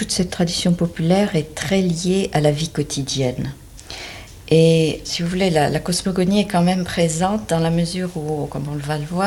toute cette tradition populaire est très liée à la vie quotidienne. Et si vous voulez, la cosmogonie est quand même présente dans la mesure où, comme on va le voir,